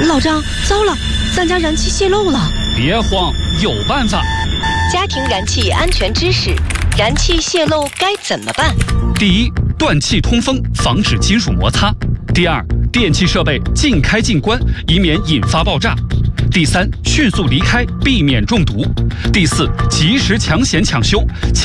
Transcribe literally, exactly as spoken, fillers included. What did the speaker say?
老张，糟了，咱家燃气泄漏了！ 别慌，有办法。 家庭燃气安全知识：燃气泄漏该怎么办？ 第一，断气通风，防止金属摩擦；第二，电气设备尽开尽关，以免引发爆炸；第三，迅速离开，避免中毒；第四，及时抢险抢修。